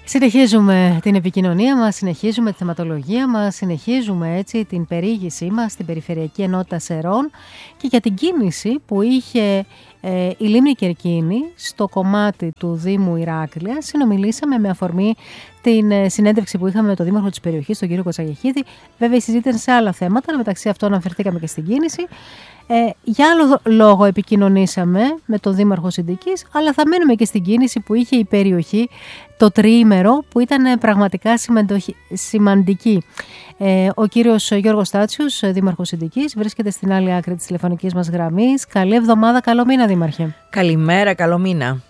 Συνεχίζουμε την επικοινωνία μας, συνεχίζουμε τη θεματολογία μας, συνεχίζουμε έτσι την περιήγησή μας στην Περιφερειακή Ενότητα Σερών και για την κίνηση που είχε η Λίμνη Κερκίνη στο κομμάτι του Δήμου Ηράκλεια. Συνομιλήσαμε με αφορμή την συνέντευξη που είχαμε με τον Δήμαρχο της περιοχής, τον κύριο Κοτσαγεχίδη. Βέβαια η συζήτηση ήταν σε άλλα θέματα, αλλά μεταξύ αυτών αναφερθήκαμε και στην κίνηση. Για άλλο λόγο επικοινωνήσαμε με τον Δήμαρχο Συντικής, αλλά θα μένουμε και στην κίνηση που είχε η περιοχή το τριήμερο, που ήταν πραγματικά σημαντική. Ο κύριος Γιώργος Στάτσιος, Δήμαρχος Συντικής, βρίσκεται στην άλλη άκρη της τηλεφωνικής μας γραμμής. Καλή εβδομάδα, καλό μήνα, Δήμαρχε. Καλημέρα, καλό μήνα.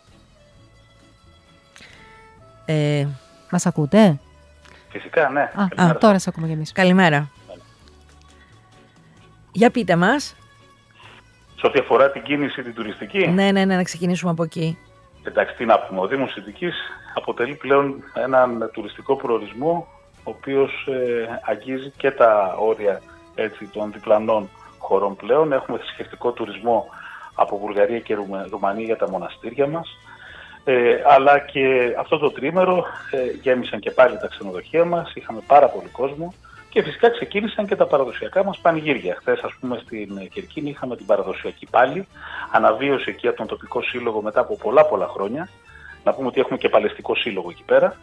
Μας ακούτε? Φυσικά, ναι. Τώρα σε ακούμε κι εμείς. Καλημέρα. Για πείτε μας. Σε ό,τι αφορά την κίνηση την τουριστική. Ναι, να ξεκινήσουμε από εκεί. Εντάξει, τι να πούμε. Ο Δήμος Συντικής αποτελεί πλέον έναν τουριστικό προορισμό, ο οποίος αγγίζει και τα όρια των διπλανών χωρών πλέον. Έχουμε θρησκευτικό τουρισμό από Βουλγαρία και Ρουμανία για τα μοναστήρια μας. Αλλά και αυτό το τρίμερο γέμισαν και πάλι τα ξενοδοχεία μας. Είχαμε πάρα πολύ κόσμο. Και φυσικά ξεκίνησαν και τα παραδοσιακά μας πανηγύρια. Χθες, ας πούμε, στην Κερκίνη είχαμε την παραδοσιακή πάλι, αναβίωση εκεί από τον τοπικό σύλλογο μετά από πολλά χρόνια. Να πούμε ότι έχουμε και παλαιστικό σύλλογο εκεί πέρα.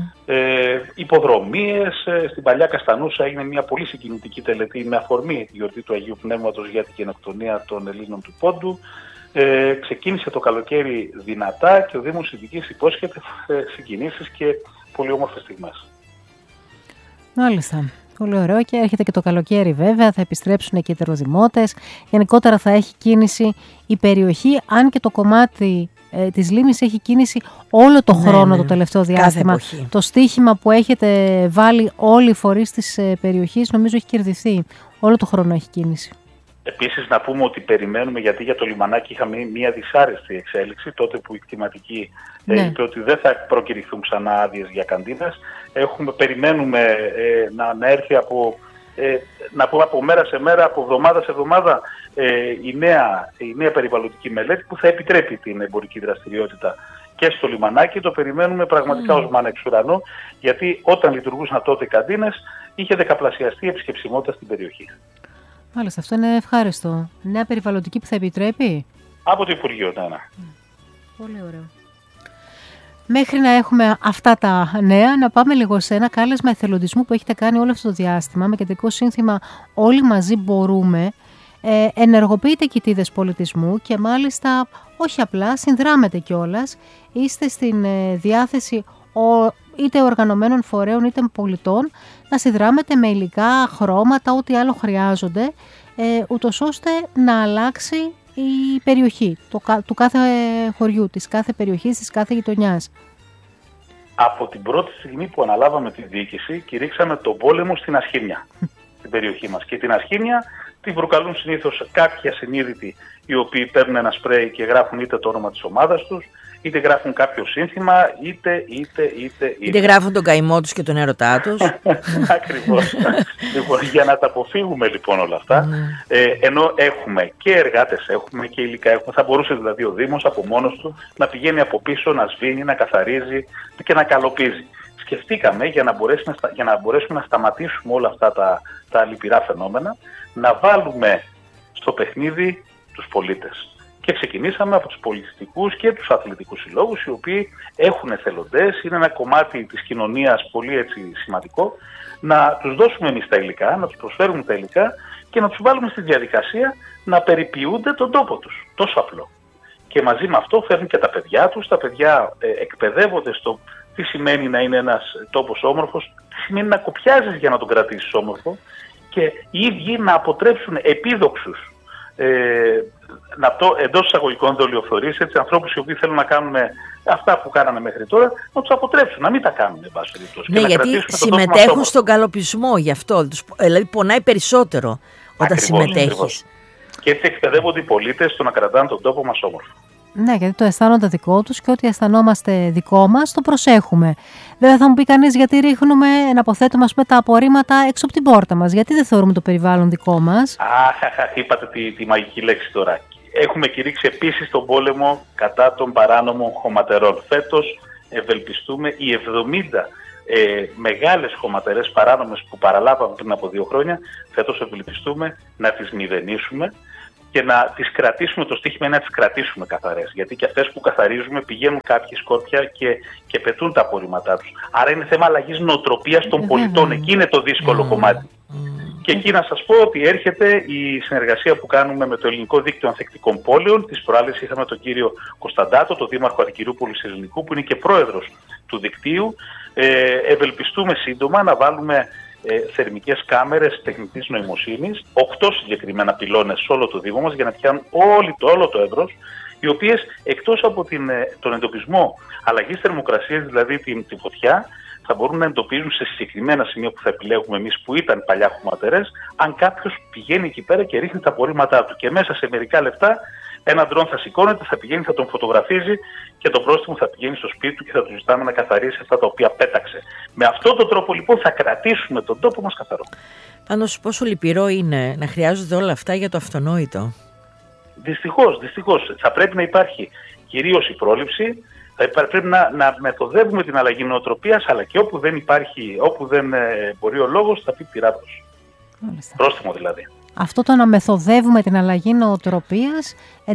Υποδρομίες, στην παλιά Καστανούσα έγινε μια πολύ συγκινητική τελετή με αφορμή τη γιορτή του Αγίου Πνεύματος για την γενοκτονία των Ελλήνων του Πόντου. Ξεκίνησε το καλοκαίρι δυνατά και ο Δήμος Συντικής υπόσχεται συγκινήσεις και πολύ όμορφες στιγμές. Μάλιστα. Πολύ ωραίο, και έρχεται και το καλοκαίρι βέβαια, θα επιστρέψουν και οι τεροδημότες. Γενικότερα θα έχει κίνηση η περιοχή, αν και το κομμάτι της Λίμνης έχει κίνηση όλο το χρόνο το τελευταίο διάστημα. Το στοίχημα που έχετε βάλει όλοι οι φορείς της περιοχής νομίζω έχει κερδιθεί. Όλο το χρόνο έχει κίνηση. Επίσης να πούμε ότι περιμένουμε, γιατί για το λιμανάκι είχαμε μια δυσάρεστη εξέλιξη τότε που η κτηματική είπε ότι δεν θα προκηρυχθούν ξανά άδειες για καντίνες. Περιμένουμε να έρθει από μέρα σε μέρα, από εβδομάδα σε εβδομάδα η νέα περιβαλλοντική μελέτη που θα επιτρέπει την εμπορική δραστηριότητα και στο λιμανάκι. Το περιμένουμε πραγματικά ως μάνα εξ ουρανού, γιατί όταν λειτουργούσαν τότε οι καντίνες είχε δεκαπλασιαστεί η επισκεψιμότητα στην περιοχή. Μάλιστα, αυτό είναι ευχάριστο. Νέα περιβαλλοντική που θα επιτρέπει. Από το Υπουργείο, ναι. Πολύ ωραίο. Μέχρι να έχουμε αυτά τα νέα, να πάμε λίγο σε ένα κάλεσμα εθελοντισμού που έχετε κάνει όλο αυτό το διάστημα με κεντρικό σύνθημα «Όλοι μαζί μπορούμε». Ενεργοποιείτε κοιτίδες πολιτισμού και μάλιστα όχι απλά, συνδράμετε κιόλας. Είστε στην διάθεση είτε οργανωμένων φορέων είτε πολιτών να συνδράμετε με υλικά, χρώματα, ό,τι άλλο χρειάζονται, ούτως ώστε να αλλάξει η περιοχή του κάθε χωριού, της κάθε περιοχής, της κάθε γειτονιάς. Από την πρώτη στιγμή που αναλάβαμε τη διοίκηση, κηρύξαμε τον πόλεμο στην ασχήμια στην περιοχή μας. Και την ασχήμια την προκαλούν συνήθως κάποιοι ασυνείδητοι, οι οποίοι παίρνουν ένα σπρέι και γράφουν είτε το όνομα της ομάδας τους, είτε γράφουν κάποιο σύνθημα, είτε γράφουν τον καημό τους και τον έρωτά τους. Ακριβώς. Λοιπόν, για να τα αποφύγουμε λοιπόν όλα αυτά, ενώ έχουμε και εργάτες, έχουμε και υλικά, θα μπορούσε δηλαδή ο Δήμος από μόνος του να πηγαίνει από πίσω, να σβήνει, να καθαρίζει και να καλοπίζει. Σκεφτήκαμε για να μπορέσουμε να σταματήσουμε όλα αυτά τα λυπηρά φαινόμενα, να βάλουμε στο παιχνίδι τους πολίτες. Και ξεκινήσαμε από τους πολιτιστικούς και τους αθλητικούς συλλόγους, οι οποίοι έχουν εθελοντές, είναι ένα κομμάτι της κοινωνίας πολύ σημαντικό, να τους δώσουμε εμείς τα υλικά, να τους προσφέρουμε τα υλικά και να τους βάλουμε στη διαδικασία να περιποιούνται τον τόπο τους. Τόσο απλό. Και μαζί με αυτό φέρνουν και τα παιδιά τους, τα παιδιά εκπαιδεύονται στο τι σημαίνει να είναι ένας τόπος όμορφος, τι σημαίνει να κοπιάζεις για να τον κρατήσεις όμορφο και οι ίδιοι να αποτρέψουν επίδοξους εντός εισαγωγικών δολιοφθορείς, ανθρώπους οι οποίοι θέλουν να κάνουν αυτά που κάνανε μέχρι τώρα, να τους αποτρέψουν, να μην τα κάνουν, εν πάση περιπτώσει. Ναι, γιατί συμμετέχουν στον καλοπισμό, γι' αυτό. Δηλαδή πονάει περισσότερο όταν συμμετέχεις. Ακριβώς. Και έτσι εκπαιδεύονται οι πολίτες στο να κρατάνε τον τόπο μας όμορφο. Ναι, γιατί το αισθάνονται δικό τους και ό,τι αισθανόμαστε δικό μας το προσέχουμε. Βέβαια θα μου πει κανείς γιατί ρίχνουμε, να αποθέτουμε τα απορρίμματα έξω από την πόρτα μας. Γιατί δεν θεωρούμε το περιβάλλον δικό μας. Είπατε τη μαγική λέξη τώρα. Έχουμε κηρύξει επίσης τον πόλεμο κατά των παράνομων χωματερών. Φέτος ευελπιστούμε οι 70 μεγάλες χωματερές παράνομες που παραλάβαμε πριν από 2 χρόνια, φέτος ευελπιστούμε να τις μηδενίσουμε και να τις κρατήσουμε, το στίχημα είναι να τις κρατήσουμε καθαρές. Γιατί και αυτές που καθαρίζουμε πηγαίνουν κάποιοι σκόρπια και πετούν τα απορρίμματά τους. Άρα είναι θέμα αλλαγής νοοτροπίας των πολιτών. Εκεί είναι το δύσκολο κομμάτι. Και εκεί να σας πω ότι έρχεται η συνεργασία που κάνουμε με το Ελληνικό Δίκτυο Ανθεκτικών Πόλεων. Τις προάλλες είχαμε τον κύριο Κωνσταντάτο, τον Δήμαρχο Αρκυρούπολης Ελληνικού, που είναι και πρόεδρος του δικτύου. Ευελπιστούμε σύντομα να βάλουμε θερμικές κάμερες τεχνητής νοημοσύνης, 8 συγκεκριμένα πυλώνες σε όλο το Δήμο μας, για να πιάνουν όλο το εύρος, οι οποίες εκτός από τον εντοπισμό αλλαγής θερμοκρασίας, δηλαδή τη φωτιά, θα μπορούν να εντοπίζουν σε συγκεκριμένα σημεία που θα επιλέγουμε εμείς, που ήταν παλιά χωματερές, αν κάποιος πηγαίνει εκεί πέρα και ρίχνει τα απορρίμματά του. Και μέσα σε μερικά λεπτά ένα ντρόν θα σηκώνεται, θα πηγαίνει, θα τον φωτογραφίζει και το πρόστιμο θα πηγαίνει στο σπίτι του και θα του ζητάμε να καθαρίσει αυτά τα οποία πέταξε. Με αυτόν τον τρόπο λοιπόν θα κρατήσουμε τον τόπο μας καθαρό. Πάντως πόσο λυπηρό είναι να χρειάζονται όλα αυτά για το αυτονόητο. Δυστυχώς. Θα πρέπει να υπάρχει κυρίως η πρόληψη, πρέπει να μεθοδεύουμε την αλλαγή νοοτροπίας, αλλά και όπου δεν μπορεί ο λόγος θα πει πειράτος. Πρόστιμο δηλαδή. Αυτό το να μεθοδεύουμε την αλλαγή νοοτροπίας,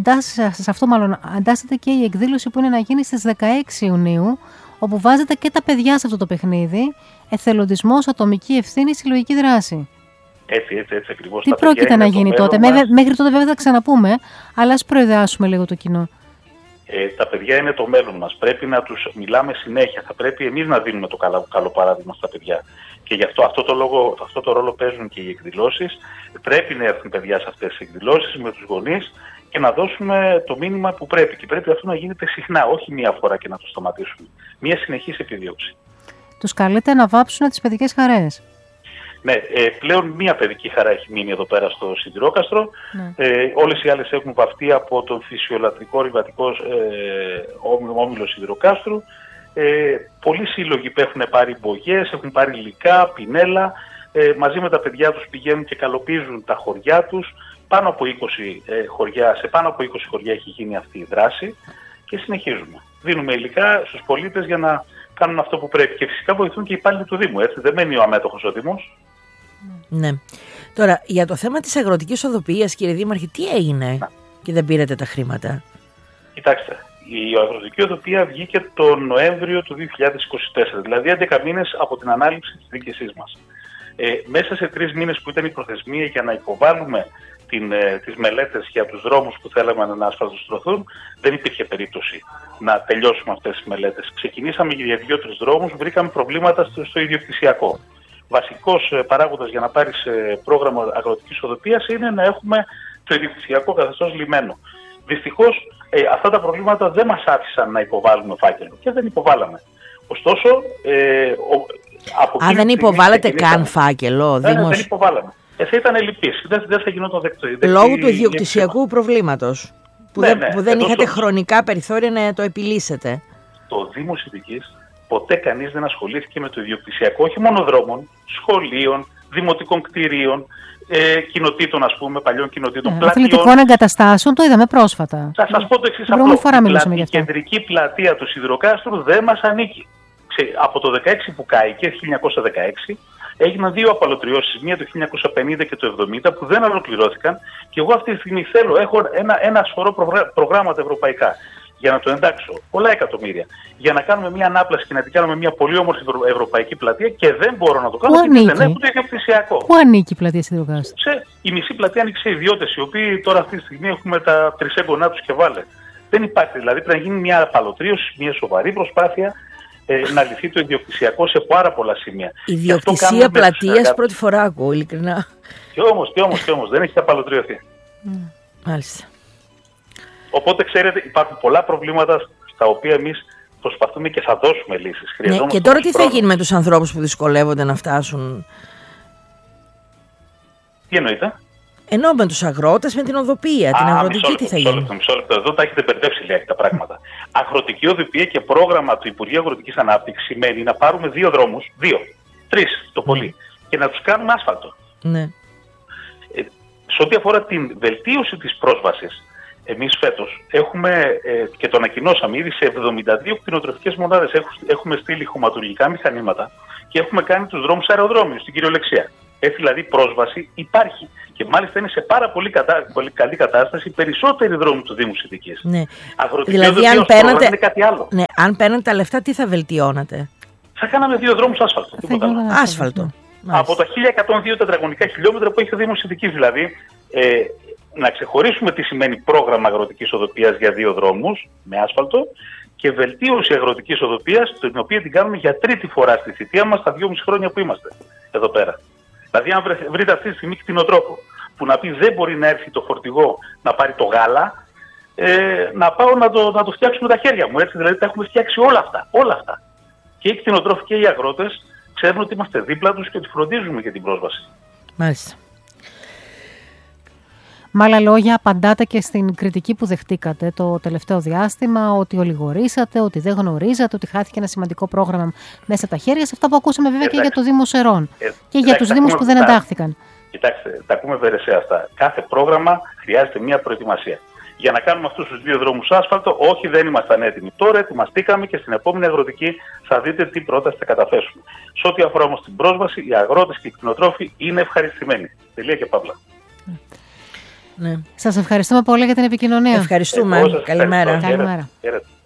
εντάσσεται και η εκδήλωση που είναι να γίνει στις 16 Ιουνίου, όπου βάζετε και τα παιδιά σε αυτό το παιχνίδι, εθελοντισμός, ατομική ευθύνη, συλλογική δράση. Έτσι ακριβώς. Τι πρόκειται να γίνει τότε? Μέχρι τότε βέβαια θα ξαναπούμε, αλλά ας προειδεάσουμε λίγο το κοινό. Τα παιδιά είναι το μέλλον μας. Πρέπει να τους μιλάμε συνέχεια. Θα πρέπει εμείς να δίνουμε το καλό παράδειγμα στα παιδιά. Και γι' αυτό το ρόλο παίζουν και οι εκδηλώσεις. Πρέπει να έρθουν παιδιά σε αυτές τις εκδηλώσεις με τους γονείς και να δώσουμε το μήνυμα που πρέπει. Και πρέπει αυτό να γίνεται συχνά, όχι μία φορά και να το σταματήσουμε. Μία συνεχής επιδίωξη. Τους καλείτε να βάψουν τις παιδικές χαρές. Ναι, πλέον μία παιδική χαρά έχει μείνει εδώ πέρα στο Σιδηρόκαστρο. Ναι. Όλες οι άλλες έχουν βαφτεί από τον φυσιολατρικό ρηβατικό όμιλο Σιδηροκάστρου. Πολλοί σύλλογοι που έχουν πάρει μπογιές, έχουν πάρει υλικά, πινέλα. Μαζί με τα παιδιά τους πηγαίνουν και καλοπίζουν τα χωριά τους. Πάνω από 20 χωριά, σε πάνω από 20 χωριά έχει γίνει αυτή η δράση και συνεχίζουμε. Δίνουμε υλικά στους πολίτες για να κάνουν αυτό που πρέπει. Και φυσικά βοηθούν και οι υπάλληλοι του Δήμου. Έτσι. Δεν μένει ο αμέτωχος ο Δήμος. Ναι. Τώρα, για το θέμα της αγροτικής οδοποιίας, κύριε Δήμαρχε, τι έγινε και δεν πήρατε τα χρήματα? Κοιτάξτε, η αγροτική οδοποιία βγήκε τον Νοέμβριο του 2024, δηλαδή 11 μήνες από την ανάληψη της διοίκησής μας. Μέσα σε 3 μήνες που ήταν η προθεσμία για να υποβάλουμε τις μελέτες για τους δρόμους που θέλαμε να ασφαλτοστρωθούν, δεν υπήρχε περίπτωση να τελειώσουμε αυτές τις μελέτες. Ξεκινήσαμε για 2-3 δρόμους, βρήκαμε προβλήματα στο ιδιοκτησιακό. Βασικός παράγοντας για να πάρεις πρόγραμμα αγροτικής οδοποιίας είναι να έχουμε το ιδιοκτησιακό καθεστώς λιμένο. Δυστυχώς αυτά τα προβλήματα δεν μας άφησαν να υποβάλουμε φάκελο και δεν υποβάλαμε. Ωστόσο, δεν υποβάλλετε καν φάκελο, Δήμος? Δεν υποβάλαμε. Θα ήταν ελλειπής, δεν θα γινόταν δεκτό. Λόγω του ιδιοκτησιακού προβλήματος, που δεν είχατε χρονικά περιθώρια να το επιλύσετε. Το Δήμο Ιδικής ποτέ κανείς δεν ασχολήθηκε με το ιδιοκτησιακό, όχι μόνο δρόμων, σχολείων, δημοτικών κτηρίων, κοινοτήτων, ας πούμε, παλιών κοινοτήτων, πλατιών. Αθλητικών εγκαταστάσεων, το είδαμε πρόσφατα. Θα σας πω το εξής απλό. Η κεντρική πλατεία του Σιδηροκάστρου δεν μας ανήκει. Από το 16 που κάηκε, 1916, έγιναν 2 απαλωτριώσεις, μία το 1950 και το 1970, που δεν ολοκληρώθηκαν, και εγώ αυτή τη στιγμή έχω ένα σωρό προγράμματα ευρωπαϊκά για να το εντάξω, πολλά εκατομμύρια, για να κάνουμε μια ανάπλαση και να την κάνουμε μια πολύ όμορφη ευρωπαϊκή πλατεία, και δεν μπορώ να το κάνω γιατί δεν έχω το ιδιοκτησιακό. Πού ανήκει η πλατεία Σιδηροκάστρου? Η μισή πλατεία ανήκει σε ιδιώτες, οι οποίοι τώρα αυτή τη στιγμή έχουμε τα τρισέγγονά τους και βάλε. Δεν υπάρχει, δηλαδή πρέπει να γίνει μια απαλωτρίωση, μια σοβαρή προσπάθεια να λυθεί το ιδιοκτησιακό σε πάρα πολλά σημεία. Ιδιοκτησία πλατείας πρώτη φορά ακούω, ειλικρινά. Και όμως δεν έχει απαλωτριωθεί. Μάλιστα. Οπότε ξέρετε, υπάρχουν πολλά προβλήματα στα οποία εμείς προσπαθούμε και θα δώσουμε λύσεις. Ναι, και τώρα τι θα γίνει με τους ανθρώπους που δυσκολεύονται να φτάσουν? Τι εννοείτε? Ενώ με τους αγρότες, με την οδοποιία, την αγροτική, τι θα γίνει? Μισό λεπτό. Εδώ τα έχετε μπερδέψει λίγα τα πράγματα. Αγροτική οδοποιία και πρόγραμμα του Υπουργείου Αγροτικής Ανάπτυξης σημαίνει να πάρουμε 2 δρόμους, 3 το πολύ, και να τους κάνουμε άσφαλτο. Ναι. Σε ό,τι αφορά την βελτίωση της πρόσβασης Εμείς φέτος έχουμε, και το ανακοινώσαμε ήδη, σε 72 κτηνοτροφικές μονάδες έχουμε στείλει χωματουργικά μηχανήματα και έχουμε κάνει τους δρόμους αεροδρόμιους στην κυριολεξία. Έτσι δηλαδή πρόσβαση υπάρχει. Και μάλιστα είναι σε πάρα πολύ καλή κατάσταση περισσότεροι δρόμοι του Δήμου Σιττικής. Ναι. Δηλαδή αν παίρνετε, είναι κάτι άλλο. Ναι, αν παίρνετε τα λεφτά, τι θα βελτιώνατε? Θα κάναμε 2 δρόμους άσφαλτο. Άσφαλτο. Από τα 1102 τετραγωνικά χιλιόμετρα που έχει ο Δήμος Σιττικής. Δηλαδή, να ξεχωρίσουμε τι σημαίνει πρόγραμμα αγροτικής οδοποιίας για 2 δρόμους με άσφαλτο και βελτίωση αγροτικής οδοποιίας, την οποία την κάνουμε για 3η φορά στη θητεία μας τα 2,5 χρόνια που είμαστε εδώ πέρα. Δηλαδή, αν βρείτε αυτή τη στιγμή κτηνοτρόφο που να πει δεν μπορεί να έρθει το φορτηγό να πάρει το γάλα, να πάω να το φτιάξουμε τα χέρια μου. Έτσι, δηλαδή, τα έχουμε φτιάξει όλα αυτά. Και οι κτηνοτρόφοι και οι αγρότες ξέρουν ότι είμαστε δίπλα τους και ότι φροντίζουμε για την πρόσβαση. Μάλιστα. Με άλλα λόγια, απαντάτε και στην κριτική που δεχτήκατε το τελευταίο διάστημα, ότι ολιγορήσατε, ότι δεν γνωρίζατε, ότι χάθηκε ένα σημαντικό πρόγραμμα μέσα στα χέρια. Σε αυτά που ακούσαμε βέβαια και για το Δήμο Σερών και για τους Δήμους που δεν εντάχθηκαν. Κοιτάξτε, τα ακούμε βερεσαία αυτά. Κάθε πρόγραμμα χρειάζεται μια προετοιμασία. Για να κάνουμε αυτούς τους 2 δρόμους άσφαλτο, όχι, δεν ήμασταν έτοιμοι. Τώρα ετοιμαστήκαμε και στην επόμενη αγροτική θα δείτε τι πρόταση θα καταθέσουμε. Σε ό,τι αφορά όμως την πρόσβαση, οι αγρότες και οι κτηνοτρόφοι είναι ευχαριστημένοι. Τελεία και παύλα. Ναι. Σας ευχαριστούμε πολύ για την επικοινωνία. Ευχαριστούμε. Καλημέρα. Χαίρετε.